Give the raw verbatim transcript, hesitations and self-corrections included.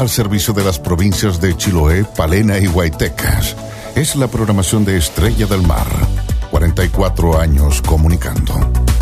al servicio de las provincias de Chiloé, Palena y Huaytecas. Es la programación de Estrella del Mar. cuarenta y cuatro años comunicando.